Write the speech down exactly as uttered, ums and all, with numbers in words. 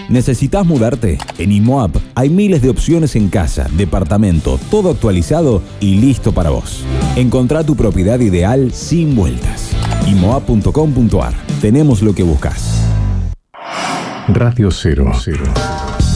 ¿Necesitas mudarte? En IMOAP hay miles de opciones en casa, departamento, todo actualizado y listo para vos. Encontrá tu propiedad ideal sin vueltas. imoap punto com punto ar. Tenemos lo que buscas. Radio Cero. Cero.